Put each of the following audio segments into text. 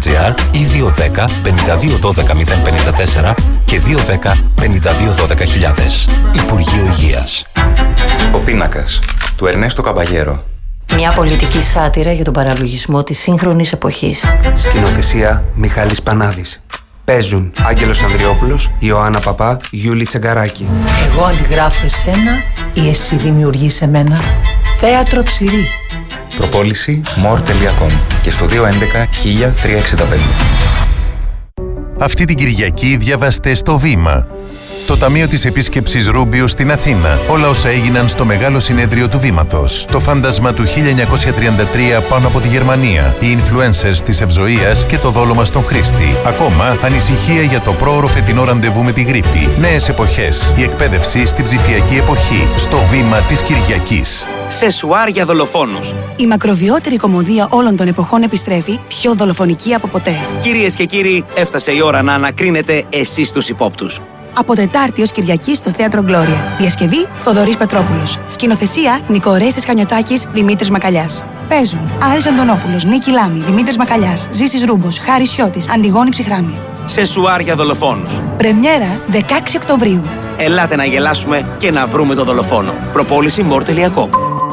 www.ecom.gr ή 210 52 12 054 και 210 52 12 χιλιάδες. Υπουργείο Υγείας. Ο πίνακας του Ερνέστο Καμπαγέρο. Μια πολιτική σάτυρα για τον παραλογισμό της σύγχρονης εποχής. Σκηνοθεσία Μιχάλης Πανάδης. Παίζουν Άγγελος Ανδριόπουλος, Ιωάννα Παπά, Γιούλη Τσεγκαράκη. Εγώ αντιγράφω εσένα ή εσύ δημιουργείς εμένα. Θέατρο Ψηρή. Προπόληση more.com και στο 211 1365. Αυτή την Κυριακή διαβάστε στο Βήμα. Το Ταμείο της Επίσκεψης Ρούμπιο στην Αθήνα. Όλα όσα έγιναν στο μεγάλο συνέδριο του Βήματος. Το φάντασμα του 1933 πάνω από τη Γερμανία. Οι influencers της ευζοίας και το δόλωμα στον Χρήστη. Ακόμα, ανησυχία για το πρόωρο φετινό ραντεβού με τη γρίπη. Νέες εποχές. Η εκπαίδευση στην ψηφιακή εποχή. Στο Βήμα της Κυριακής. Σεσουάρ για δολοφόνους. Η μακροβιότερη κωμωδία όλων των εποχών επιστρέφει, πιο δολοφονική από ποτέ. Κυρίες και κύριοι, έφτασε η ώρα να ανακρίνετε εσείς τους υπόπτους. Από Τετάρτη ως Κυριακή στο Θέατρο Γκλώρια. Διασκευή Θοδωρής Πετρόπουλος. Σκηνοθεσία Νικορέστης Χανιωτάκης, Δημήτρης Μακαλιάς. Παίζουν Άρης Αντωνόπουλος, Νίκη Λάμη, Δημήτρης Μακαλιάς, Ζήσης Ρούμπος, Χάρης Σιώτης, Αντιγόνη Ψυχράμη. Σεσουάρ για δολοφόνους. Πρεμιέρα 16 Οκτωβρίου. Ελάτε να γελάσουμε και να βρούμε τον δολοφόνο. Προπόληση more.com.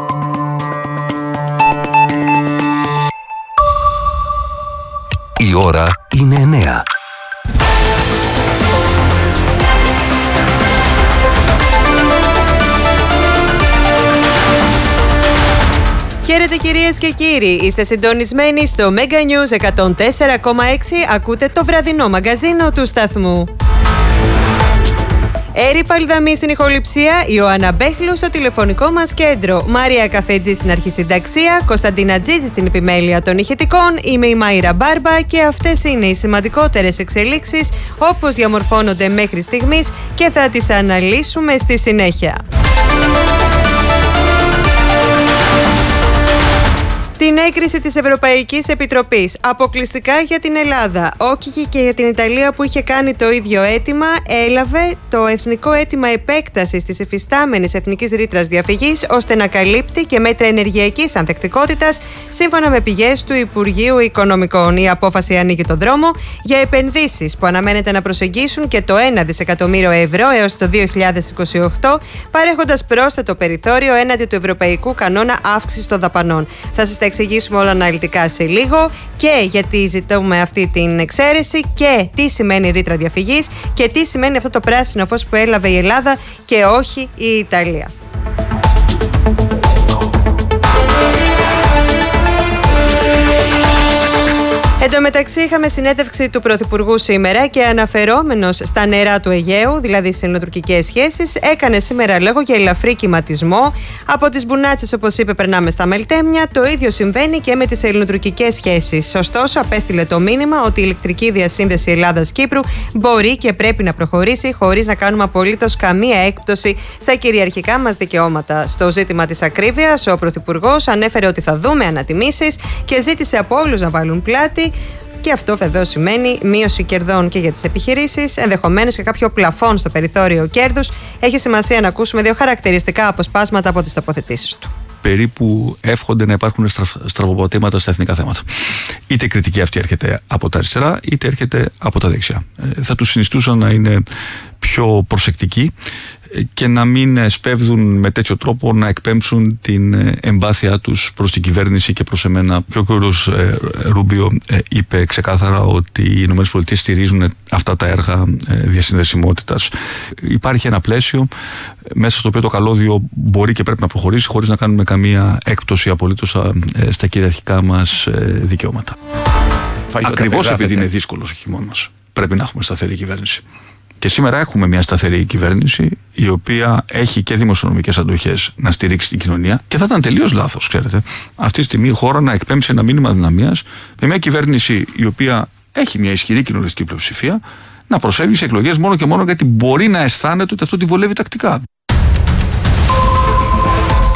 Η ώρα είναι 9. Χαίρετε κυρίες και κύριοι, είστε συντονισμένοι στο Mega News 104,6, ακούτε το βραδινό μαγκαζίνο του σταθμού. Έρη Παλδαμή στην ηχοληψία, Ιωάννα Μπέχλου στο τηλεφωνικό μας κέντρο, Μάρια Καφέτζη στην αρχισυνταξία, Κωνσταντίνα Τζίζη στην επιμέλεια των ηχητικών, είμαι η Μάιρα Μπάρμπα και αυτές είναι οι σημαντικότερες εξελίξεις όπως διαμορφώνονται μέχρι στιγμής και θα τις αναλύσουμε στη συνέχεια. Την έγκριση της Ευρωπαϊκής Επιτροπής αποκλειστικά για την Ελλάδα, όχι και για την Ιταλία που είχε κάνει το ίδιο αίτημα, έλαβε το εθνικό αίτημα επέκτασης της υφιστάμενης εθνικής ρήτρας διαφυγής ώστε να καλύπτει και μέτρα ενεργειακής ανθεκτικότητας σύμφωνα με πηγές του Υπουργείου Οικονομικών. Η απόφαση ανοίγει το δρόμο για επενδύσεις που αναμένεται να προσεγγίσουν και το 1 δισεκατομμύριο ευρώ έως το 2028, παρέχοντας πρόσθετο περιθώριο έναντι του ευρωπαϊκού κανόνα αύξησης των δαπανών. Θα σας τα εξηγήσουμε όλα αναλυτικά σε λίγο και γιατί ζητούμε αυτή την εξαίρεση και τι σημαίνει ρήτρα διαφυγής και τι σημαίνει αυτό το πράσινο φως που έλαβε η Ελλάδα και όχι η Ιταλία. Εν τω μεταξύ, είχαμε συνέντευξη του Πρωθυπουργού σήμερα και αναφερόμενος στα νερά του Αιγαίου, δηλαδή στις ελληνοτουρκικές σχέσεις, έκανε σήμερα λόγο για ελαφρύ κυματισμό. Από τις μπουνάτσες, όπως είπε, περνάμε στα μελτέμια. Το ίδιο συμβαίνει και με τις ελληνοτουρκικές σχέσεις. Ωστόσο, απέστειλε το μήνυμα ότι η ηλεκτρική διασύνδεση Ελλάδας-Κύπρου μπορεί και πρέπει να προχωρήσει χωρίς να κάνουμε απολύτως καμία έκπτωση στα κυριαρχικά μας δικαιώματα. Στο ζήτημα της ακρίβειας, ο Πρωθυπουργός ανέφερε ότι θα δούμε ανατιμήσεις και ζήτησε από όλους να βάλουν πλάτη. Και αυτό βεβαίως σημαίνει μείωση κερδών και για τις επιχειρήσεις, ενδεχομένως και κάποιο πλαφόν στο περιθώριο κέρδους. Έχει σημασία να ακούσουμε δύο χαρακτηριστικά αποσπάσματα από τις τοποθετήσεις του. Περίπου εύχονται να υπάρχουν στραβοπατήματα στα εθνικά θέματα. Είτε η κριτική αυτή έρχεται από τα αριστερά, είτε έρχεται από τα δεξιά. Θα τους συνιστούσα να είναι πιο προσεκτικοί και να μην σπέβδουν με τέτοιο τρόπο να εκπέμψουν την εμπάθειά τους προς την κυβέρνηση και προς εμένα. Και ο κ. Ρούμπιο είπε ξεκάθαρα ότι οι ΗΠΑ στηρίζουν αυτά τα έργα διασυνδεσιμότητας. Υπάρχει ένα πλαίσιο μέσα στο οποίο το καλώδιο μπορεί και πρέπει να προχωρήσει χωρίς να κάνουμε καμία έκπτωση απολύτως στα κυριαρχικά μας δικαιώματα. Ακριβώς επειδή είναι δύσκολος ο χειμώνας, πρέπει να έχουμε σταθερή κυβέρνηση. Και σήμερα έχουμε μια σταθερή κυβέρνηση η οποία έχει και δημοσιονομικές αντοχές να στηρίξει την κοινωνία και θα ήταν τελείως λάθος, ξέρετε, αυτή τη στιγμή η χώρα να εκπέμψει ένα μήνυμα δυναμίας με μια κυβέρνηση η οποία έχει μια ισχυρή κοινωνιστική πλειοψηφία να προσφεύγει σε εκλογές μόνο και μόνο γιατί μπορεί να αισθάνεται ότι αυτό τη βολεύει τακτικά.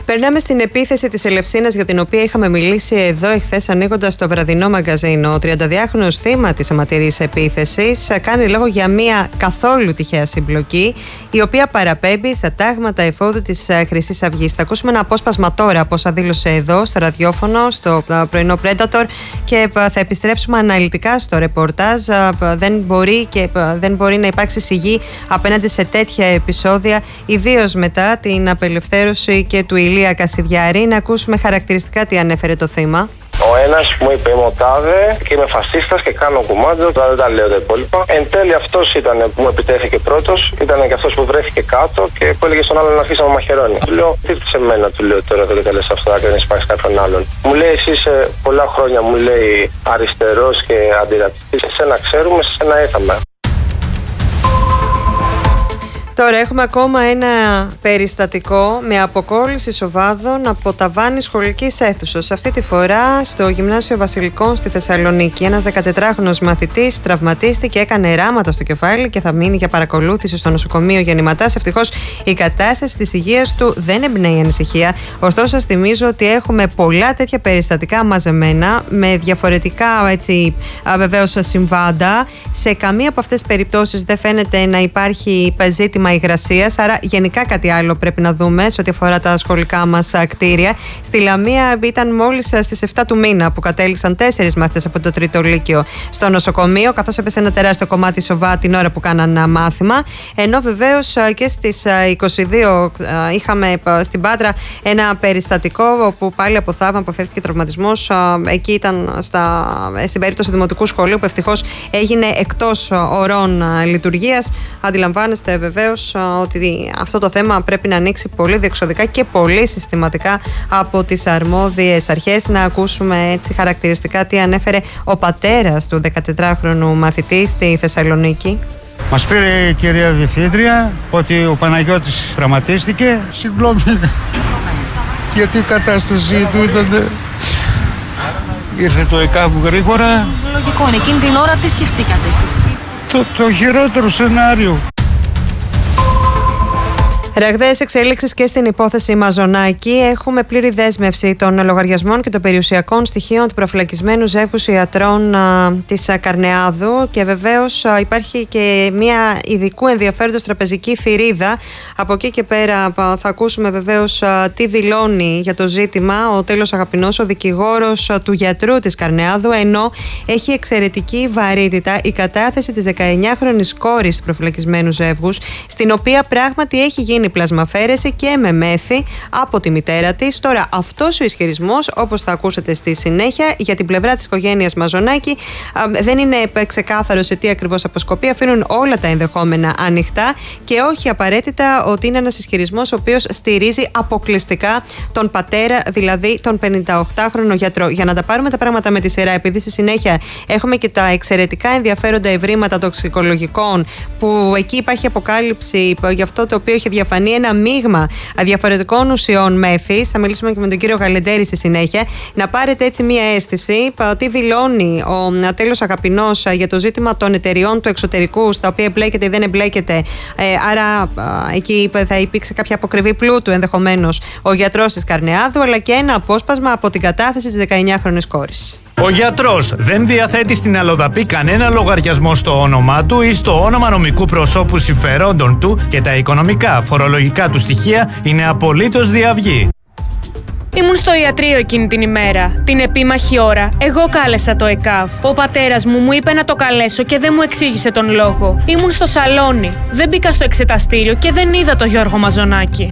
Περνάμε στην επίθεση της Ελευσίνας, για την οποία είχαμε μιλήσει εδώ εχθές ανοίγοντας το βραδινό μαγκαζίνο. Ο 32χρονος θύμα της αιματηρής επίθεσης κάνει λόγο για μια καθόλου τυχαία συμπλοκή, η οποία παραπέμπει στα τάγματα εφόδου της Χρυσής Αυγής. Θα ακούσουμε ένα απόσπασμα τώρα από όσα δήλωσε εδώ στο ραδιόφωνο, στο πρωινό Predator, και θα επιστρέψουμε αναλυτικά στο ρεπορτάζ. Δεν μπορεί να υπάρξει σιγή απέναντι σε τέτοια επεισόδια, ιδίως μετά την απελευθέρωση και του Ηλία Κασιδιάρη. Να ακούσουμε χαρακτηριστικά τι ανέφερε το θύμα. Ο ένας μου είπε: είμαι ο τάδε και είμαι φασίστας και κάνω κουμάντο. Τώρα δεν τα λέω τα υπόλοιπα. Εν τέλει, αυτός ήταν που μου επιτέθηκε πρώτος, ήταν και αυτός που βρέθηκε κάτω και που έλεγε στον άλλον να αρχίσει να μαχαιρώνει. Του λέω: τι σε μένα, του λέω τώρα, δεν καλές αυτό, να κάνει σπάσει κάποιον άλλον. Μου λέει: εσύ είσαι πολλά χρόνια, μου λέει, αριστερός και αντιρατσιστής. Εσένα ξέρουμε, σε σένα ήρθαμε. Τώρα έχουμε ακόμα ένα περιστατικό με αποκόλληση σοβάδων από ταβάνι σχολικής αίθουσας. Αυτή τη φορά στο Γυμνάσιο Βασιλικών στη Θεσσαλονίκη. Ένας 14χρονος μαθητής τραυματίστηκε, έκανε ράματα στο κεφάλι και θα μείνει για παρακολούθηση στο νοσοκομείο Γεννηματάς. Ευτυχώς η κατάσταση της υγείας του δεν εμπνέει ανησυχία. Ωστόσο, σας θυμίζω ότι έχουμε πολλά τέτοια περιστατικά μαζεμένα με διαφορετικά βεβαίως συμβάντα. Σε καμία από αυτές τις περιπτώσεις δεν φαίνεται να υπάρχει ζήτημα υγρασίας, άρα γενικά κάτι άλλο πρέπει να δούμε σε ό,τι αφορά τα σχολικά μας κτίρια. Στη Λαμία ήταν μόλις στις 7 του μήνα που κατέληξαν 4 μαθητές από το τρίτο λύκειο στο νοσοκομείο, καθώς έπεσε ένα τεράστιο κομμάτι σοβά την ώρα που κάναν μάθημα. Ενώ βεβαίως και στις 22 είχαμε στην Πάτρα ένα περιστατικό όπου πάλι από θαύμα αποφεύθηκε τραυματισμός. Εκεί ήταν στην περίπτωση δημοτικού σχολείου που ευτυχώς έγινε εκτός ωρών λειτουργίας. Αντιλαμβάνεστε βεβαίως ότι αυτό το θέμα πρέπει να ανοίξει πολύ διεξοδικά και πολύ συστηματικά από τις αρμόδιες αρχές. Να ακούσουμε έτσι χαρακτηριστικά τι ανέφερε ο πατέρας του 14χρονου μαθητή στη Θεσσαλονίκη. Μας πήρε η κυρία Διευθύντρια ότι ο Παναγιώτης τραυματίστηκε. Συγγνώμη, γιατί η κατάσταση του ήταν... Ήρθε το ΕΚΑΒ γρήγορα. Λογικό είναι. Εκείνη την ώρα τι σκεφτήκατε εσείς? Το χειρότερο σενάριο. Ραγδαίες εξέλιξεις και στην υπόθεση Μαζονάκη. Έχουμε πλήρη δέσμευση των λογαριασμών και των περιουσιακών στοιχείων του προφυλακισμένου ζεύγους ιατρών της Καρνεάδου, και βεβαίως υπάρχει και μια ειδικού ενδιαφέροντος τραπεζική θηρίδα. Από εκεί και πέρα θα ακούσουμε βεβαίως τι δηλώνει για το ζήτημα ο Τέλος Αγαπηνός, ο δικηγόρος του γιατρού της Καρνεάδου, ενώ έχει εξαιρετική βαρύτητα η κατάθεση της 19χρονης κόρης του προφυλακισμένου ζεύγους, στην οποία πράγματι έχει γίνει πλασμαφέρεση και με μέθη από τη μητέρα της. Τώρα, αυτός ο ισχυρισμός, όπως θα ακούσετε στη συνέχεια, για την πλευρά της οικογένειας Μαζονάκη δεν είναι ξεκάθαρο σε τι ακριβώς αποσκοπεί. Αφήνουν όλα τα ενδεχόμενα ανοιχτά και όχι απαραίτητα ότι είναι ένας ισχυρισμός ο οποίος στηρίζει αποκλειστικά τον πατέρα, δηλαδή τον 58χρονο γιατρό. Για να τα πάρουμε τα πράγματα με τη σειρά, επειδή στη συνέχεια έχουμε και τα εξαιρετικά ενδιαφέροντα ευρήματα τοξικολογικών, που εκεί υπάρχει αποκάλυψη για αυτό το οποίο έχει διαφανεί ένα μείγμα διαφορετικών ουσιών μέθης. Θα μιλήσουμε και με τον κύριο Γαλεντέρη στη συνέχεια. Να πάρετε έτσι μία αίσθηση τι δηλώνει ο Τέλος Αγαπηνός για το ζήτημα των εταιριών του εξωτερικού, στα οποία εμπλέκεται ή δεν εμπλέκεται. Άρα εκεί θα υπήρξε κάποια αποκριβή πλούτου ενδεχομένως ο γιατρός της Καρνεάδου, αλλά και ένα απόσπασμα από την κατάθεση της 19χρονης κόρης. Ο γιατρός δεν διαθέτει στην αλλοδαπή κανένα λογαριασμό στο όνομά του ή στο όνομα νομικού προσώπου συμφερόντων του και τα οικονομικά, φορολογικά του στοιχεία είναι απολύτως διαυγή. Ήμουν στο ιατρείο εκείνη την ημέρα. Την επίμαχη ώρα, εγώ κάλεσα το ΕΚΑΒ. Ο πατέρας μου είπε να το καλέσω και δεν μου εξήγησε τον λόγο. Ήμουν στο σαλόνι. Δεν μπήκα στο εξεταστήριο και δεν είδα τον Γιώργο Μαζονάκη.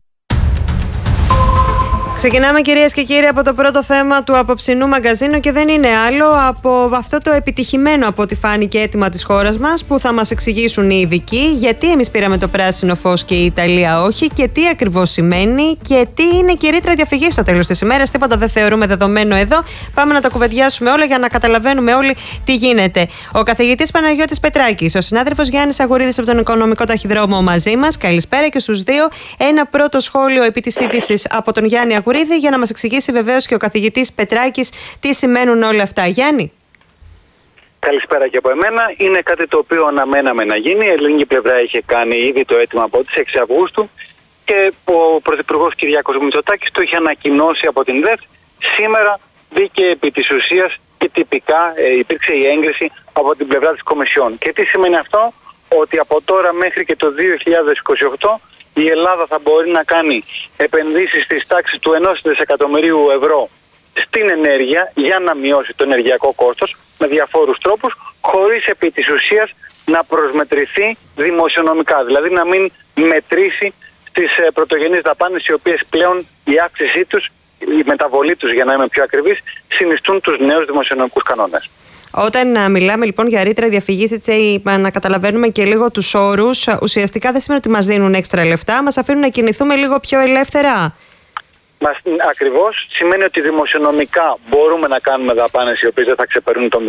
Ξεκινάμε, κυρίες και κύριοι, από το πρώτο θέμα του απόψινού μαγκαζίνου, και δεν είναι άλλο από αυτό το επιτυχημένο, από ό,τι φάνηκε, αίτημα της χώρας μας, που θα μας εξηγήσουν οι ειδικοί γιατί εμείς πήραμε το πράσινο φως και η Ιταλία όχι, και τι ακριβώς σημαίνει και τι είναι και η ρήτρα διαφυγής στο τέλος της ημέρας. Τίποτα δεν θεωρούμε δεδομένο εδώ. Πάμε να τα κουβεντιάσουμε όλα για να καταλαβαίνουμε όλοι τι γίνεται. Ο καθηγητής Παναγιώτης Πετράκης, ο συνάδελφος Γιάννης Αγουρίδης από τον Οικονομικό Ταχυδρόμο μαζί μας. Καλησπέρα και στους δύο. Ένα πρώτο σχόλιο επί της είδησης από τον Γιάννη Αγουρίδη, για να μας εξηγήσει βεβαίως και ο καθηγητής Πετράκης τι σημαίνουν όλα αυτά. Γιάννη. Καλησπέρα και από εμένα. Είναι κάτι το οποίο αναμέναμε να γίνει. Η ελληνική πλευρά είχε κάνει ήδη το αίτημα από τις 6 Αυγούστου και ο Πρωθυπουργός Κυριάκος Μητσοτάκης το είχε ανακοινώσει από την ΔΕΘ. Σήμερα μπήκε επί της ουσίας και τυπικά υπήρξε η έγκριση από την πλευρά της Κομισιόν. Και τι σημαίνει αυτό? Ότι από τώρα μέχρι και το 2028 η Ελλάδα θα μπορεί να κάνει επενδύσεις της τάξης του 1 δισεκατομμυρίου ευρώ στην ενέργεια για να μειώσει το ενεργειακό κόστος με διαφόρους τρόπους, χωρίς επί της ουσίας να προσμετρηθεί δημοσιονομικά. Δηλαδή να μην μετρήσει στις πρωτογενείς δαπάνες, οι οποίες πλέον η αύξησή τους, η μεταβολή τους για να είμαι πιο ακριβής, συνιστούν τους νέους δημοσιονομικούς κανόνες. Όταν μιλάμε λοιπόν για ρήτρα διαφυγής, έτσι να καταλαβαίνουμε και λίγο τους όρους, ουσιαστικά δεν σημαίνει ότι μας δίνουν έξτρα λεφτά, μας αφήνουν να κινηθούμε λίγο πιο ελεύθερα. Ακριβώς, σημαίνει ότι δημοσιονομικά μπορούμε να κάνουμε δαπάνες οι οποίες δεν θα ξεπερνούν το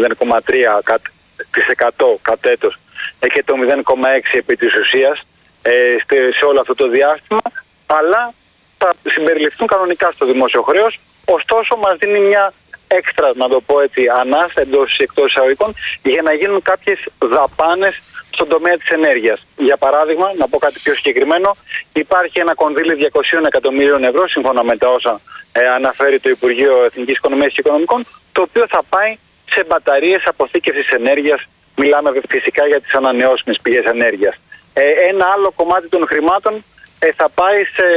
0,3% κατ' έτος και το 0,6% επί της ουσίας σε όλο αυτό το διάστημα, αλλά θα συμπεριληφθούν κανονικά στο δημόσιο χρέος. Ωστόσο μας δίνει μια έξτρα, να το πω έτσι, ανάσα εντός ή εκτός εισαγωγικών, για να γίνουν κάποιες δαπάνες στον τομέα της ενέργειας. Για παράδειγμα, να πω κάτι πιο συγκεκριμένο, υπάρχει ένα κονδύλι 200 εκατομμύριων ευρώ, σύμφωνα με τα όσα αναφέρει το Υπουργείο Εθνικής Οικονομίας και Οικονομικών, το οποίο θα πάει σε μπαταρίες αποθήκευσης ενέργειας. Μιλάμε φυσικά για τις ανανεώσιμες πηγές ενέργειας. Ένα άλλο κομμάτι των χρημάτων θα πάει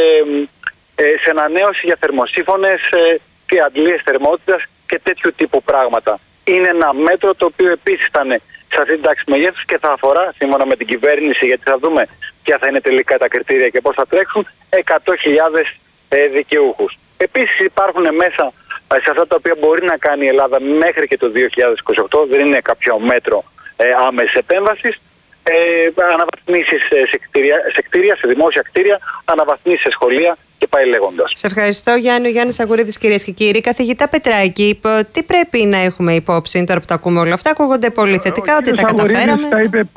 σε ανανέωση για θερμοσύφωνες και αντλίες θερμότητας και τέτοιου τύπου πράγματα. Είναι ένα μέτρο το οποίο επίσης θα είναι σε αυτή την τάξη μεγέθους και θα αφορά, σύμφωνα με την κυβέρνηση, γιατί θα δούμε ποια θα είναι τελικά τα κριτήρια και πώς θα τρέξουν, 100.000 δικαιούχους. Επίσης υπάρχουν μέσα σε αυτά τα οποία μπορεί να κάνει η Ελλάδα μέχρι και το 2028, δεν είναι κάποιο μέτρο άμεσης επέμβασης, αναβαθμίσεις σε κτίρια, σε δημόσια κτίρια, αναβαθμίσεις σε σχολεία και πάει λέγοντας. Σε ευχαριστώ, Γιάννη. Ο Γιάννης Αγουρίδης, κυρίες και κύριοι. Καθηγητά Πετράκη, τι πρέπει να έχουμε υπόψη τώρα που τα ακούμε όλα αυτά? Ακούγονται πολύ θετικά ότι τα καταφέραμε.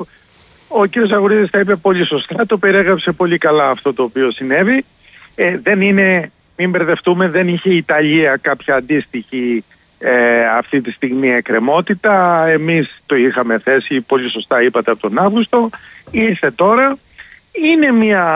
Ο κ. Αγουρίδης τα είπε πολύ σωστά, το περιέγραψε πολύ καλά αυτό το οποίο συνέβη. Δεν είναι, μην μπερδευτούμε, δεν είχε η Ιταλία κάποια αντίστοιχη αυτή τη στιγμή εκκρεμότητα. Εμείς το είχαμε θέσει, πολύ σωστά είπατε, από τον Αύγουστο. Ήρθε τώρα. Είναι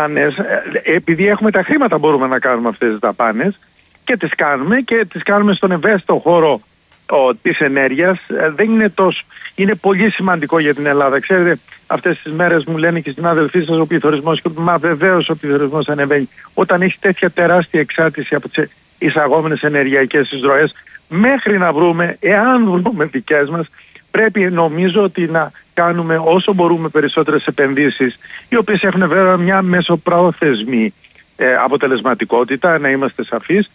επειδή έχουμε τα χρήματα μπορούμε να κάνουμε αυτές τις δαπάνες και τις κάνουμε στον ευαίσθητο χώρο της ενέργειας. Δεν είναι τόσο, είναι πολύ σημαντικό για την Ελλάδα. Ξέρετε, αυτές τις μέρες μου λένε και οι συνάδελφοί σας ο πληθωρισμός, και μα βεβαίως ο πληθωρισμός ανεβαίνει. Όταν έχει τέτοια τεράστια εξάρτηση από τις εισαγόμενες ενεργειακές εισρωές, μέχρι να βρούμε, εάν βρούμε δικές μας, πρέπει νομίζω ότι να κάνουμε όσο μπορούμε περισσότερες επενδύσεις, οι οποίες έχουν βέβαια μια μεσοπρόθεσμη αποτελεσματικότητα, να είμαστε σαφείς,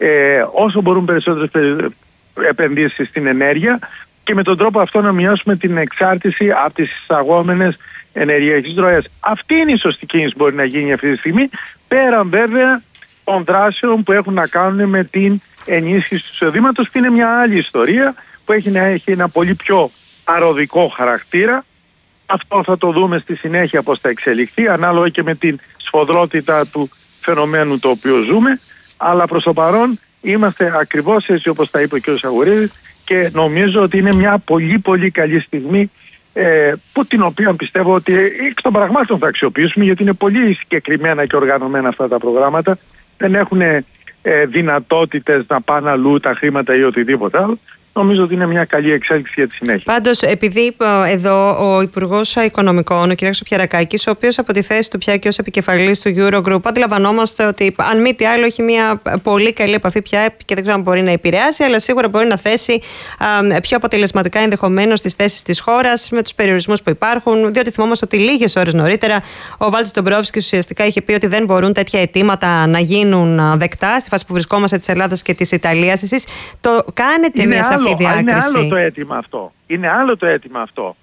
όσο μπορούμε περισσότερες επενδύσεις στην ενέργεια και με τον τρόπο αυτό να μειώσουμε την εξάρτηση από τις εισαγόμενες ενεργειακές ροές. Αυτή είναι η σωστή κίνηση που μπορεί να γίνει αυτή τη στιγμή, πέραν βέβαια των δράσεων που έχουν να κάνουν με την ενίσχυση του εισοδήματος, που είναι μια άλλη ιστορία που έχει ένα πολύ πιο αρρωδικό χαρακτήρα. Αυτό θα το δούμε στη συνέχεια πώς θα εξελιχθεί, ανάλογα και με την σφοδρότητα του φαινομένου το οποίο ζούμε, αλλά προς το παρόν είμαστε ακριβώς έτσι όπως τα είπε ο κ. Αγουρίδης και νομίζω ότι είναι μια πολύ πολύ καλή στιγμή που την οποία πιστεύω ότι εκ των πραγμάτων θα αξιοποιήσουμε, γιατί είναι πολύ συγκεκριμένα και οργανωμένα αυτά τα προγράμματα, δεν έχουν δυνατότητες να πάνε αλλού τα χρήματα ή οτιδήποτε άλλο. Νομίζω ότι είναι μια καλή εξέλιξη για τη συνέχεια. Πάντως, επειδή εδώ ο Υπουργός Οικονομικών, ο κ. Πιαρακάκης, ο οποίος από τη θέση του πια και ως επικεφαλής του Eurogroup, αντιλαμβανόμαστε ότι αν μη τι άλλο έχει μια πολύ καλή επαφή πια και δεν ξέρω αν μπορεί να επηρεάσει, αλλά σίγουρα μπορεί να θέσει πιο αποτελεσματικά ενδεχομένως τις θέσεις της χώρας με τους περιορισμούς που υπάρχουν. Διότι θυμόμαστε ότι λίγες ώρες νωρίτερα ο Βάλτης Ντομπρόφσκης ουσιαστικά είχε πει ότι δεν μπορούν τέτοια αιτήματα να γίνουν δεκτά στη φάση που βρισκόμαστε της Ελλάδας και της Ιταλίας. Εσείς το κάνετε μια σαφή διάκριση? Είναι άλλο το αίτημα αυτό. Είναι άλλο το αίτημα αυτό.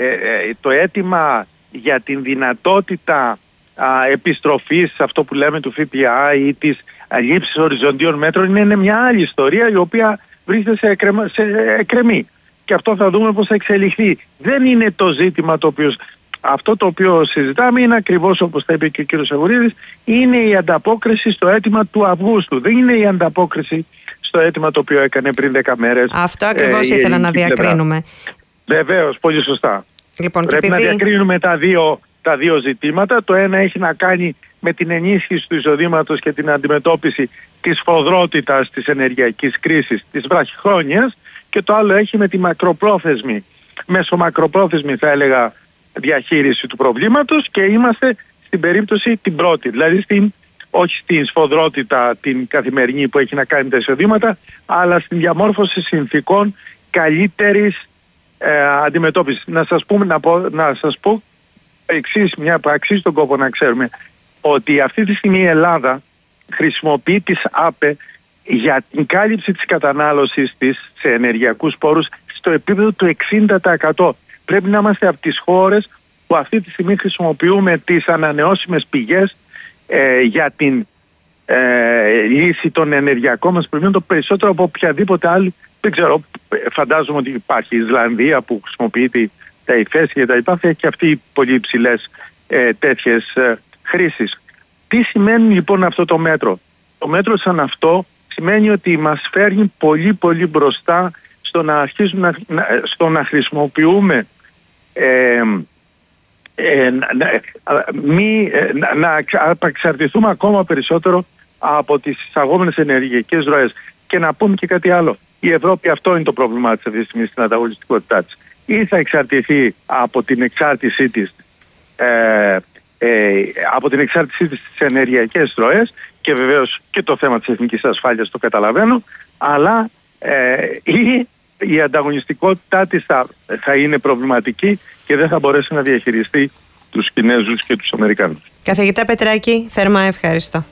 Το αίτημα για την δυνατότητα επιστροφής σε αυτό που λέμε του ΦΠΑ ή της λήψης οριζοντίων μέτρων είναι μια άλλη ιστορία, η οποία βρίσκεται σε εκκρεμή. Και αυτό θα δούμε πώς θα εξελιχθεί. Δεν είναι το ζήτημα το οποίο... Αυτό το οποίο συζητάμε είναι ακριβώς όπως τα είπε και ο κ. Αγουρίδης, είναι η ανταπόκριση στο αίτημα του Αυγούστου. Δεν είναι η ανταπόκριση στο αίτημα το οποίο έκανε πριν 10 μέρες. Αυτό ακριβώς ήθελα να διακρίνουμε. Βεβαίως, πολύ σωστά. Λοιπόν, πρέπει να διακρίνουμε τα δύο τα δύο ζητήματα. Το ένα έχει να κάνει με την ενίσχυση του εισοδήματος και την αντιμετώπιση της σφοδρότητας της ενεργειακής κρίσης της βραχυχρόνιας, και το άλλο έχει με τη μακροπρόθεσμη, μεσομακροπρόθεσμη θα έλεγα, διαχείριση του προβλήματος, και είμαστε στην περίπτωση την πρώτη, δηλαδή όχι στην σφοδρότητα την καθημερινή που έχει να κάνει τα εισοδήματα, αλλά στην διαμόρφωση συνθηκών καλύτερης αντιμετώπισης. Να σας πω εξής, μια που αξίζει τον κόπο να ξέρουμε, ότι αυτή τη στιγμή η Ελλάδα χρησιμοποιεί τις ΑΠΕ για την κάλυψη της κατανάλωσης της σε ενεργειακούς πόρους στο επίπεδο του 60%. Πρέπει να είμαστε από τις χώρες που αυτή τη στιγμή χρησιμοποιούμε τις ανανεώσιμες πηγές για την λύση των ενεργειακών μας προβλημάτων περισσότερο από οποιαδήποτε άλλη. Δεν ξέρω, φαντάζομαι ότι υπάρχει η Ισλανδία που χρησιμοποιείται τα υφέσια και τα λοιπά, θα έχει και αυτή πολύ υψηλές τέτοιες χρήσεις. Τι σημαίνει λοιπόν αυτό το μέτρο? Το μέτρο σαν αυτό σημαίνει ότι μας φέρνει πολύ πολύ μπροστά στο να αρχίσουμε να χρησιμοποιούμε να απαξαρτηθούμε ακόμα περισσότερο από τις εισαγόμενες ενεργειακές ροές. Και να πούμε και κάτι άλλο. Η Ευρώπη, αυτό είναι το πρόβλημά της αυτή τη στιγμή στην ανταγωνιστικότητά της. Ή θα εξαρτηθεί από την εξάρτησή της στις ενεργειακές ροές, και βεβαίως και το θέμα της εθνικής ασφάλειας το καταλαβαίνω, αλλά η ανταγωνιστικότητά της θα είναι προβληματική και δεν θα μπορέσει να διαχειριστεί τους Κινέζους και τους Αμερικάνους. Καθηγητά Πετράκη, θερμά ευχαριστώ.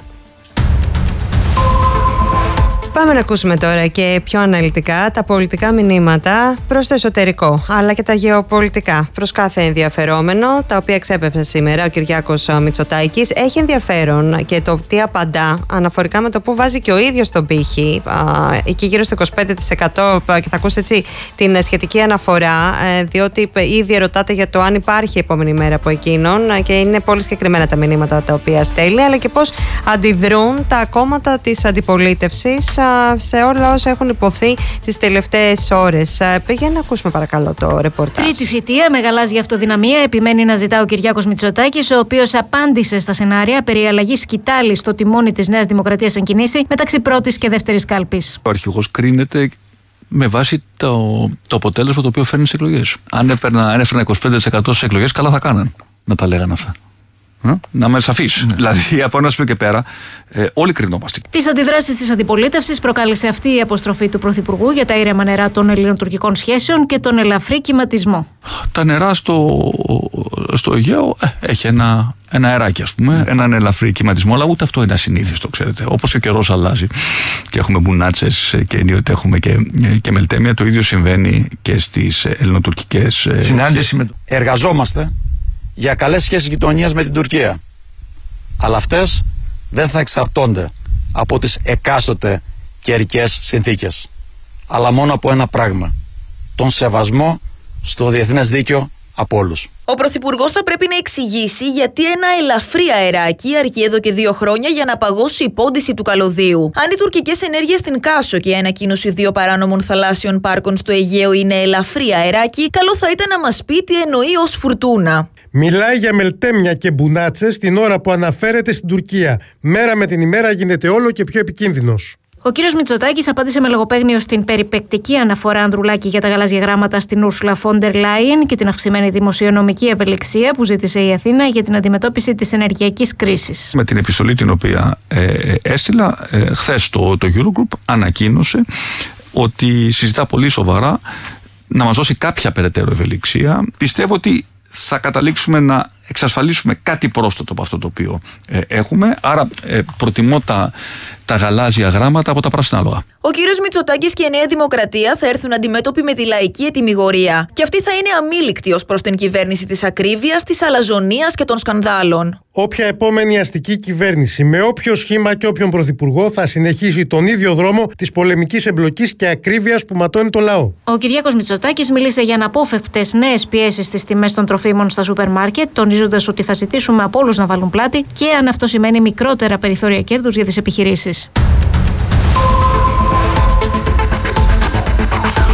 Πάμε να ακούσουμε τώρα και πιο αναλυτικά τα πολιτικά μηνύματα προς το εσωτερικό, αλλά και τα γεωπολιτικά προς κάθε ενδιαφερόμενο, τα οποία εξέπεψε σήμερα ο Κυριάκος Μητσοτάκης. Έχει ενδιαφέρον και το τι απαντά αναφορικά με το που βάζει και ο ίδιος τον πύχη, εκεί γύρω στο 25%, και θα ακούσετε έτσι την σχετική αναφορά, διότι ήδη ρωτάτε για το αν υπάρχει επόμενη μέρα από εκείνον, και είναι πολύ συγκεκριμένα τα μηνύματα τα οποία στέλνει, αλλά και πώς αντιδρούν τα κόμματα της αντιπολίτευσης σε όλα όσα έχουν υποθεί τις τελευταίες ώρες. Για να ακούσουμε παρακαλώ το ρεπορτάζ. Τρίτη θητεία με γαλάζια αυτοδυναμία επιμένει να ζητά ο Κυριάκος Μητσοτάκης, ο οποίος απάντησε στα σενάρια περί αλλαγής σκητάλη στο τιμόνι της Νέας Δημοκρατίας εν κινήσει μεταξύ πρώτης και δεύτερης κάλπης. Ο αρχηγός κρίνεται με βάση το αποτέλεσμα το οποίο φέρνει στις εκλογές. Αν έφερνα 25% στις εκλογές, καλά θα κάναν να τα λέγανε αυτά. Να είμαι σαφής. Δηλαδή, από ένα σημείο και πέρα, όλοι κρινόμαστε. Τις αντιδράσεις της αντιπολίτευσης προκάλεσε αυτή η αποστροφή του Πρωθυπουργού για τα ήρεμα νερά των ελληνοτουρκικών σχέσεων και τον ελαφρύ κυματισμό. Τα νερά στο Αιγαίο έχει ένα αεράκι, ας πούμε, έναν ελαφρύ κυματισμό, αλλά ούτε αυτό είναι ασυνήθιστο, ξέρετε. Όπως ο καιρός αλλάζει και έχουμε μπουνάτσες και ενίοτε έχουμε και μελτέμια, το ίδιο συμβαίνει και στις ελληνοτουρκικές συνάντηση. Εργαζόμαστε για καλές σχέσεις γειτονίας με την Τουρκία. Αλλά αυτές δεν θα εξαρτώνται από τις εκάστοτε καιρικές συνθήκες, αλλά μόνο από ένα πράγμα: τον σεβασμό στο διεθνές δίκαιο από όλους. Ο Πρωθυπουργός θα πρέπει να εξηγήσει γιατί ένα ελαφρύ αεράκι αρκεί εδώ και 2 χρόνια για να παγώσει η πόντιση του καλωδίου. Αν οι τουρκικές ενέργειες στην Κάσο και η ανακοίνωση 2 παράνομων θαλάσσιων πάρκων στο Αιγαίο είναι ελαφρύ αεράκι, καλό θα ήταν να μας πει τι εννοεί ως φουρτούνα. Μιλάει για μελτέμια και μπουνάτσες την ώρα που αναφέρεται στην Τουρκία. Μέρα με την ημέρα γίνεται όλο και πιο επικίνδυνος. Ο κύριος Μητσοτάκης απάντησε με λογοπαίγνιο στην περιπεκτική αναφορά Ανδρουλάκη για τα γαλάζια γράμματα στην Ursula von der Leyen και την αυξημένη δημοσιονομική ευελιξία που ζήτησε η Αθήνα για την αντιμετώπιση της ενεργειακής κρίσης. Με την επιστολή την οποία έστειλα, χθες το Eurogroup ανακοίνωσε ότι συζητά πολύ σοβαρά να μας δώσει κάποια περαιτέρω ευελιξία. Πιστεύω ότι θα καταλήξουμε να εξασφαλίσουμε κάτι πρόσθετο από αυτό το οποίο έχουμε. Άρα προτιμώ τα γαλάζια γράμματα από τα πράσινα άλογα. Ο κύριος Μητσοτάκης και η Νέα Δημοκρατία θα έρθουν αντιμέτωποι με τη λαϊκή ετυμηγορία. Και αυτή θα είναι αμήλικτη ως προς την κυβέρνηση της ακρίβειας, της αλαζονίας και των σκανδάλων. Όποια επόμενη αστική κυβέρνηση, με όποιο σχήμα και όποιον πρωθυπουργό, θα συνεχίσει τον ίδιο δρόμο της πολεμικής εμπλοκής και ακρίβειας που ματώνει το λαό. Ο Κυριάκος Μητσοτάκης μίλησε για αναπόφευκτες νέες πιέσεις στις τιμές των τροφίμων στα σούπερ μάρκετ, τονίζοντας ότι θα ζητήσουμε από όλους να βάλουν πλάτη και αν αυτό σημαίνει μικρότερα περιθώρια κέρδους για τις επιχειρήσεις.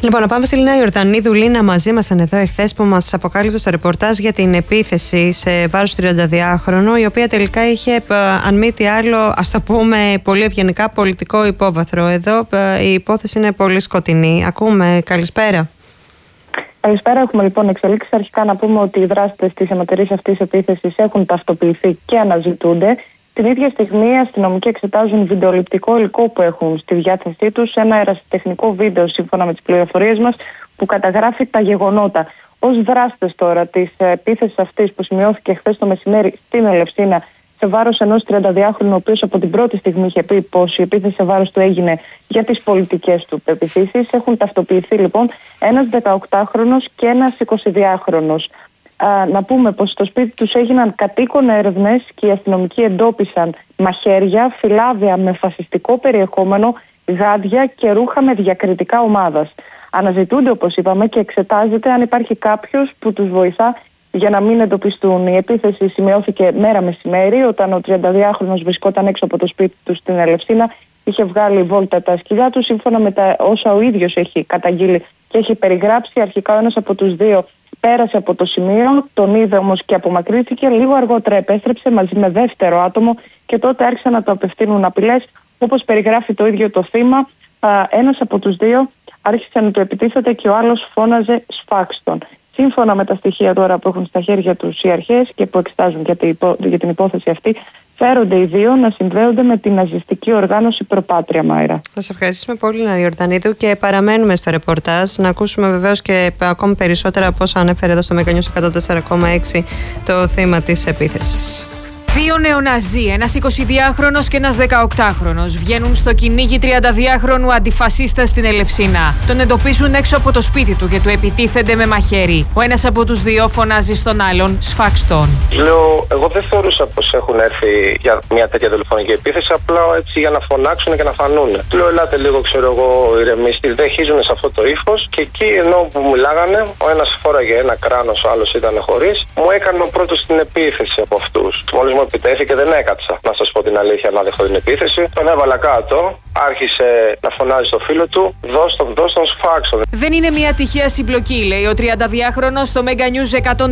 Λοιπόν, να πάμε στη Λίνα Ιορδανίδου. Λίνα, μαζί μας ήταν εδώ εχθές που μας αποκάλυψε στο ρεπορτάζ για την επίθεση σε βάρος 32χρονου, η οποία τελικά είχε, αν μη τι άλλο, ας το πούμε πολύ ευγενικά, πολιτικό υπόβαθρο. Εδώ η υπόθεση είναι πολύ σκοτεινή. Ακούμε. Καλησπέρα. Καλησπέρα. Έχουμε λοιπόν εξελίξεις. Αρχικά να πούμε ότι οι δράστες της αιματερής αυτής επίθεσης έχουν ταυτοποιηθεί και αναζητούνται. Την ίδια στιγμή οι αστυνομικοί εξετάζουν βιντεοληπτικό υλικό που έχουν στη διάθεσή τους, ένα ερασιτεχνικό βίντεο σύμφωνα με τις πληροφορίες μας που καταγράφει τα γεγονότα. Ως δράστες τώρα της επίθεσης αυτής που σημειώθηκε χθες το μεσημέρι στην Ελευσίνα σε βάρος ενός 32χρονου, ο οποίος από την πρώτη στιγμή είχε πει πως η επίθεση σε βάρος του έγινε για τις πολιτικές του πεποιθήσεις, έχουν ταυτοποιηθεί λοιπόν ένας 18χρονος και ένας 22χρονος. Να πούμε πως στο σπίτι τους έγιναν κατοίκον έρευνες και οι αστυνομικοί εντόπισαν μαχαίρια, φυλάδια με φασιστικό περιεχόμενο, γάντια και ρούχα με διακριτικά ομάδας. Αναζητούνται, όπως είπαμε, και εξετάζεται αν υπάρχει κάποιος που τους βοηθά για να μην εντοπιστούν. Η επίθεση σημειώθηκε μέρα μεσημέρι, όταν ο 32χρονος βρισκόταν έξω από το σπίτι του στην Ελευσίνα. Είχε βγάλει βόλτα τα σκυλιά του, σύμφωνα με τα όσα ο ίδιος έχει καταγγείλει και έχει περιγράψει. Αρχικά ο ένας από τους δύο πέρασε από το σημείο, τον είδε όμως και απομακρύθηκε. Λίγο αργότερα επέστρεψε μαζί με δεύτερο άτομο και τότε άρχισαν να το απευθύνουν απειλές. Όπως περιγράφει το ίδιο το θύμα, ένας από τους δύο άρχισε να του επιτίθεται και ο άλλος φώναζε «σφάξτον». Σύμφωνα με τα στοιχεία τώρα που έχουν στα χέρια τους οι αρχές και που εξετάζουν για την υπόθεση αυτή, φέρονται οι δύο να συνδέονται με την ναζιστική οργάνωση Προπάτρια, Μάιρα. Σας ευχαριστούμε πολύ, Λίνα Ιορδανίδου, και παραμένουμε στο ρεπορτάζ να ακούσουμε βεβαίως και ακόμη περισσότερα από όσα ανέφερε εδώ στο Mega News 104,6 το θύμα της επίθεσης. Δύο νεοναζί, ένας 22χρονος και ένας 18χρονος, βγαίνουν στο κυνήγι 32χρονου αντιφασίστα στην Ελευσίνα. Τον εντοπίζουν έξω από το σπίτι του και του επιτίθενται με μαχαίρι. Ο ένας από τους δύο φωνάζει στον άλλον «σφάξτον». Λέω, εγώ δεν θεωρούσα πως έχουν έρθει για μια τέτοια τηλεφωνική επίθεση, απλά έτσι για να φωνάξουν και να φανούν. Λέω, ελάτε λίγο, ξέρω εγώ, ηρεμήστε. Δεν χίζουν σε αυτό το ύφος και εκεί ενώ που μιλάγανε, ο ένας φόραγε ένα κράνος, ο άλλος ήταν χωρίς. Μου έκανε ο πρώτος την επίθεση από αυτούς. Μόλις μου επιτέθηκε, δεν έκατσα να σας πω την αλήθεια να δεχτώ την επίθεση. Τον έβαλα κάτω, άρχισε να φωνάζει στο φίλο του, δώσ' τον σφάξον. Δεν είναι μια τυχαία συμπλοκή, λέει ο 32χρονος στο Mega News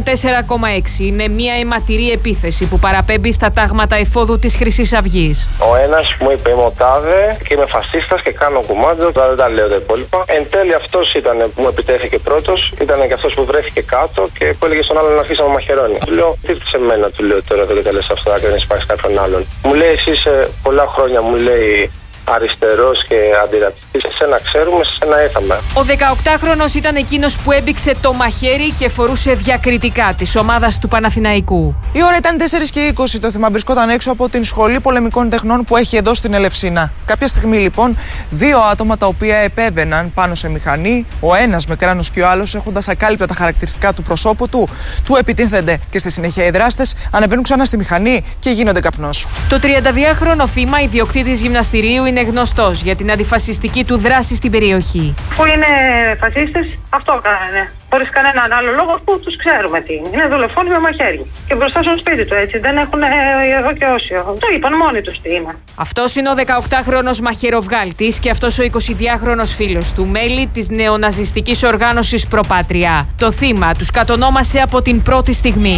104,6. Είναι μια αιματηρή επίθεση που παραπέμπει στα τάγματα εφόδου της Χρυσής Αυγής. Ο ένας μου είπε, είμαι ο τάδε και είμαι φασίστας και κάνω κουμάντο, δεν τα λέω τα υπόλοιπα. Εν τέλει αυτός ήταν που μου επιτέθηκε πρώτος, ήταν και αυτός που βρέθηκε κάτω και που έλεγε στον άλλον να αρχίσει να μου μαχαιρώνει. Του λέω, τι σε μένα, του λέω τώρα δεν το λες αυτό, αν δεν υπάρχει κάποιον άλλον. Μου λέει, εσύ σε πολλά χρόνια, μου λέει, αριστερός και αντιρατσιστής, εσένα ξέρουμε, σε ένα έθαμε. Ο 18χρονος ήταν εκείνος που έμπηξε το μαχαίρι και φορούσε διακριτικά της ομάδας του Παναθηναϊκού. Η ώρα ήταν 4:20. Το θύμα βρισκόταν έξω από την Σχολή Πολεμικών Τεχνών που έχει εδώ στην Ελευσίνα. Κάποια στιγμή λοιπόν, δύο άτομα τα οποία επέβαιναν πάνω σε μηχανή, ο ένας με κράνος και ο άλλος έχοντας ακάλυπτα τα χαρακτηριστικά του προσώπου του επιτίθενται και στη συνέχεια οι δράστες ανεβαίνουν ξανά στη μηχανή και γίνονται καπνός. Το 32χρονο θύμα, ιδιοκτήτης γυμναστηρίου, είναι γνωστός για την αντιφασιστική του δράση στην περιοχή. Που είναι φασίστες, αυτό κάνανε. Χωρίς κανέναν άλλο λόγο που τους ξέρουμε τι είναι. Είναι δολοφόνοι με μαχαίρι. Και μπροστά στο σπίτι του, έτσι. Δεν έχουν εδώ και όσιο. Το είπαν μόνοι τους τι είναι. Αυτός είναι ο 18χρονος μαχαιροβγάλτης και αυτός ο 22χρονος φίλος του, μέλη της νεοναζιστικής οργάνωσης Προπάτρια. Το θύμα τους κατονόμασε από την πρώτη στιγμή.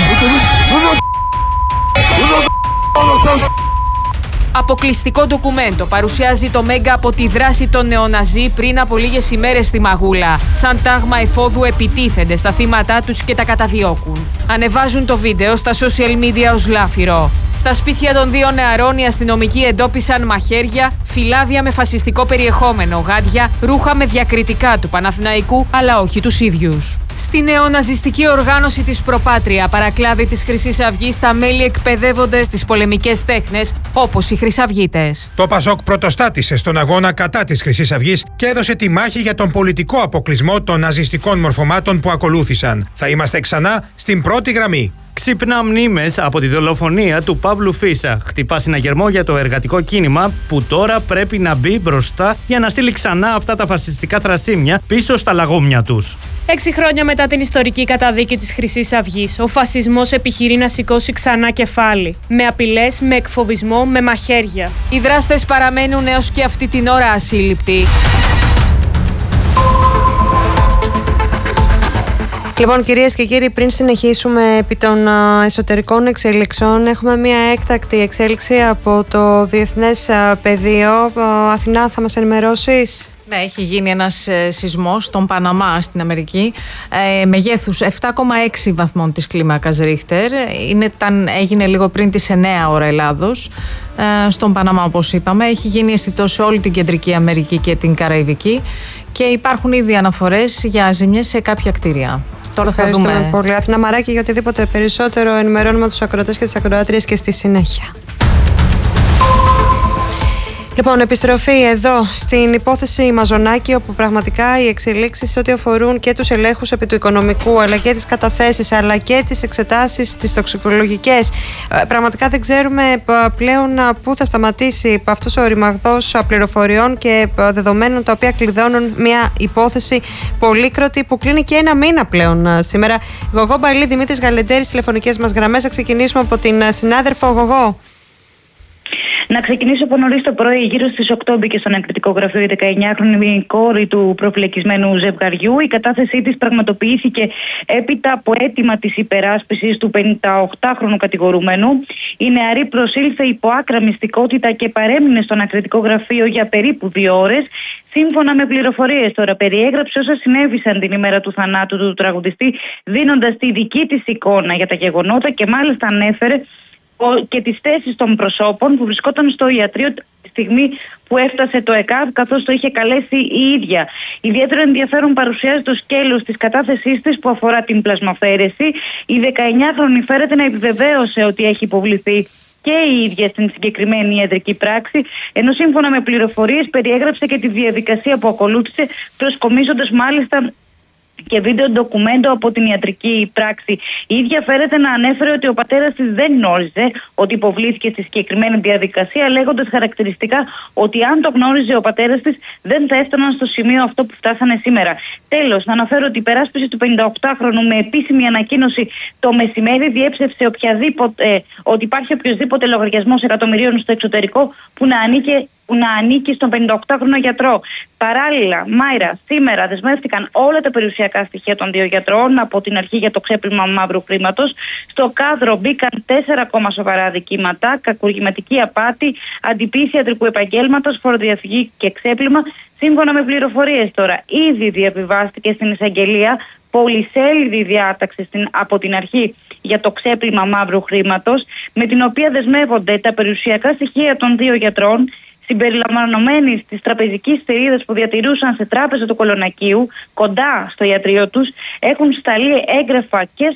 Αποκλειστικό ντοκουμέντο παρουσιάζει το Μέγκα από τη δράση των νεοναζί πριν από λίγες ημέρες στη Μαγούλα. Σαν τάγμα εφόδου επιτίθενται στα θύματα τους και τα καταδιώκουν. Ανεβάζουν το βίντεο στα social media ως λάφυρο. Στα σπίτια των δύο νεαρών οι αστυνομικοί εντόπισαν μαχαίρια, φυλάδια με φασιστικό περιεχόμενο, γάντια, ρούχα με διακριτικά του Παναθηναϊκού, αλλά όχι τους ίδιους. Στη νεοναζιστική οργάνωση της Προπάτρια, παρακλάδι της Χρυσής Αυγής, τα μέλη εκπαιδεύονται στις πολεμικές τέχνες, όπως οι Χρυσαυγίτες. Το Πασόκ πρωτοστάτησε στον αγώνα κατά της Χρυσής Αυγής και έδωσε τη μάχη για τον πολιτικό αποκλεισμό των ναζιστικών μορφωμάτων που ακολούθησαν. Θα είμαστε ξανά στην πρώτη γραμμή. Ξύπνα μνήμες από τη δολοφονία του Παύλου Φίσα. Χτυπά συναγερμό για το εργατικό κίνημα που τώρα πρέπει να μπει μπροστά για να στείλει ξανά αυτά τα φασιστικά θρασίμια πίσω στα λαγούμια τους. 6 χρόνια μετά την ιστορική καταδίκη της Χρυσής Αυγής, ο φασισμός επιχειρεί να σηκώσει ξανά κεφάλι. Με απειλές, με εκφοβισμό, με μαχαίρια. Οι δράστες παραμένουν έως και αυτή την ώρα ασύλληπτοι. Λοιπόν, κυρίες και κύριοι, πριν συνεχίσουμε επί των εσωτερικών εξέλιξεων, έχουμε μια έκτακτη εξέλιξη από το Διεθνές Πεδίο. Αθηνά, θα μας ενημερώσεις? Ναι, έχει γίνει ένας σεισμός στον Παναμά στην Αμερική μεγέθους 7,6 βαθμών της κλίμακας Ρίχτερ. Έγινε λίγο πριν τις 9 ώρα Ελλάδος στον Παναμά, όπως είπαμε. Έχει γίνει αισθητό σε όλη την Κεντρική Αμερική και την Καραϊβική και υπάρχουν ήδη αναφορές για ζημιές σε κάποια κτίρια. Τώρα θα δούμε. Πολύ. Αθηνά Μαράκη, για οτιδήποτε περισσότερο ενημερώνουμε τους ακροατές και τις ακροάτριες και στη συνέχεια. Λοιπόν, επιστροφή εδώ στην υπόθεση Μαζονάκη, όπου πραγματικά οι εξελίξεις ό,τι αφορούν και τους ελέγχους επί του οικονομικού, αλλά και τις καταθέσεις, αλλά και τις εξετάσεις τις τοξικολογικές, πραγματικά δεν ξέρουμε πλέον πού θα σταματήσει αυτός ο ρημαγδός πληροφοριών και δεδομένων, τα οποία κλειδώνουν μια υπόθεση πολύκροτη που κλείνει και ένα μήνα πλέον σήμερα. Γογό Μπαλή, Δημήτρης Γαλεντέρης, τηλεφωνικές μας γραμμές. Θα ξεκινήσουμε από την συνάδελφο Γογό. Να ξεκινήσω από νωρίς το πρωί, γύρω στις 8 μπήκε στο ανακριτικό γραφείο η 19χρονη κόρη του προφυλακισμένου ζευγαριού. Η κατάθεσή της πραγματοποιήθηκε έπειτα από αίτημα της υπεράσπισης του 58χρονου κατηγορούμενου. Η νεαρή προσήλθε υπό άκρα μυστικότητα και παρέμεινε στο ανακριτικό γραφείο για περίπου 2 ώρες. Σύμφωνα με πληροφορίες τώρα, περιέγραψε όσα συνέβησαν την ημέρα του θανάτου του τραγουδιστή, δίνοντας τη δική της εικόνα για τα γεγονότα και μάλιστα ανέφερε και τις θέσεις των προσώπων που βρισκόταν στο ιατρείο τη στιγμή που έφτασε το ΕΚΑΒ, καθώς το είχε καλέσει η ίδια. Ιδιαίτερο ενδιαφέρον παρουσιάζει το σκέλος της κατάθεσής της που αφορά την πλασμαφαίρεση. Η 19χρονη φέρεται να επιβεβαίωσε ότι έχει υποβληθεί και η ίδια στην συγκεκριμένη ιατρική πράξη, ενώ σύμφωνα με πληροφορίες περιέγραψε και τη διαδικασία που ακολούθησε, προσκομίζοντας μάλιστα και βίντεο ντοκουμέντο από την ιατρική πράξη. Η ίδια φέρεται να ανέφερε ότι ο πατέρας της δεν γνώριζε ότι υποβλήθηκε στη συγκεκριμένη διαδικασία, λέγοντας χαρακτηριστικά ότι αν το γνώριζε ο πατέρας της δεν θα έφταναν στο σημείο αυτό που φτάσανε σήμερα. Τέλος, να αναφέρω ότι η υπεράσπιση του 58χρονου με επίσημη ανακοίνωση το μεσημέρι διέψευσε ότι υπάρχει οποιοδήποτε λογαριασμός εκατομμυρίων στο εξωτερικό που να ανήκει στον 58χρονο γιατρό. Παράλληλα, Μάιρα, σήμερα δεσμεύτηκαν όλα τα περιουσιακά στοιχεία των 2 γιατρών από την αρχή για το ξέπλυμα μαύρου χρήματος. Στο κάδρο μπήκαν 4 ακόμα σοβαρά αδικήματα, κακουργηματική απάτη, αντιποίηση ιατρικού επαγγέλματος, φοροδιαφυγή και ξέπλυμα. Σύμφωνα με πληροφορίες τώρα, ήδη διαβιβάστηκε στην εισαγγελία πολυσέλιδη διάταξη από την αρχή για το ξέπλυμα μαύρου χρήματος, με την οποία δεσμεύονται τα περιουσιακά στοιχεία των 2 γιατρών, συμπεριλαμβανομένης της τραπεζικής θηρίδας που διατηρούσαν σε τράπεζα του Κολονακίου, κοντά στο ιατρείο τους. Έχουν σταλεί έγγραφα και